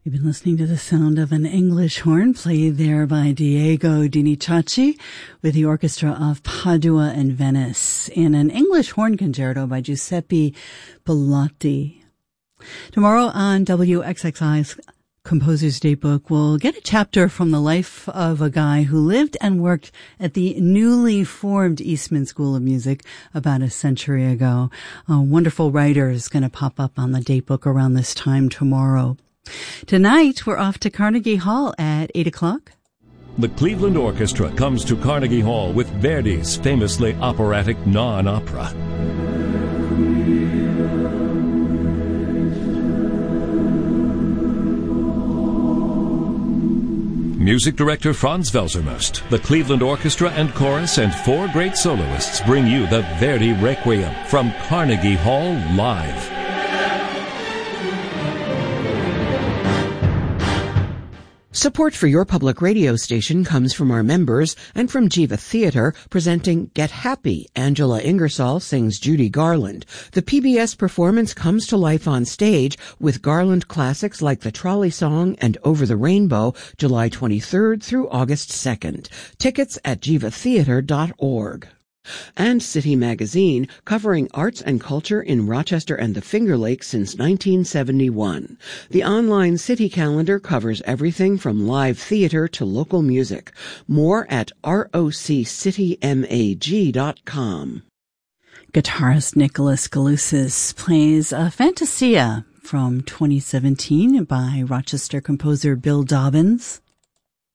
You've been listening to the sound of an English horn played there by Diego Dinichachi with the Orchestra of Padua and Venice in an English horn concerto by Giuseppe Bellotti. Tomorrow on WXXI's Composer's Daybook, we'll get a chapter from the life of a guy who lived and worked at the newly formed Eastman School of Music about a century ago. A wonderful writer is going to pop up on the Daybook around this time tomorrow. Tonight, we're off to Carnegie Hall at 8 o'clock. The Cleveland Orchestra comes to Carnegie Hall with Verdi's famously operatic non-opera. Music director Franz Welsermost, the Cleveland Orchestra and Chorus, and 4 great soloists bring you the Verdi Requiem from Carnegie Hall live. Support for your public radio station comes from our members and from Jiva Theater, presenting Get Happy. Angela Ingersoll sings Judy Garland. The PBS performance comes to life on stage with Garland classics like The Trolley Song and Over the Rainbow, July 23rd through August 2nd. Tickets at jivatheater.org. And City Magazine, covering arts and culture in Rochester and the Finger Lakes since 1971. The online City Calendar covers everything from live theater to local music. More at roccitymag.com. Guitarist Nicholas Galusis plays a Fantasia from 2017 by Rochester composer Bill Dobbins.